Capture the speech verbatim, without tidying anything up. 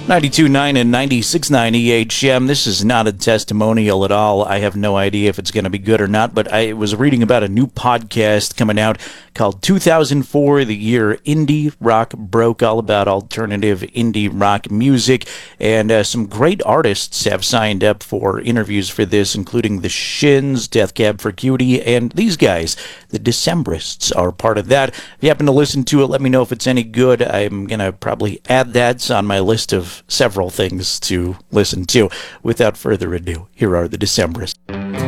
ninety-two point nine and ninety-six point nine E H M. This is not a testimonial at all. I have no idea if it's going to be good or not, but I was reading about a new podcast coming out called two thousand four, the year indie rock broke, all about alternative indie rock music. And uh, some great artists have signed up for interviews for this, including the Shins, Death Cab for Cutie, and these guys, the Decemberists, are part of that. If you happen to listen to it, let me know if it's any good. I'm going to probably add that on my list of several things to listen to. Without further ado, here are the Decemberists.